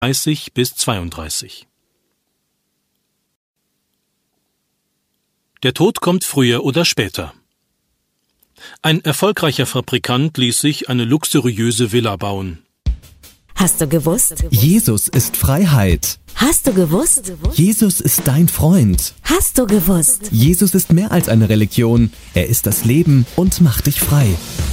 30 bis 32. Der Tod kommt früher oder später. Ein erfolgreicher Fabrikant ließ sich eine luxuriöse Villa bauen. Hast du gewusst? Jesus ist Freiheit. Hast du gewusst? Jesus ist dein Freund. Hast du gewusst? Jesus ist mehr als eine Religion. Er ist das Leben und macht dich frei.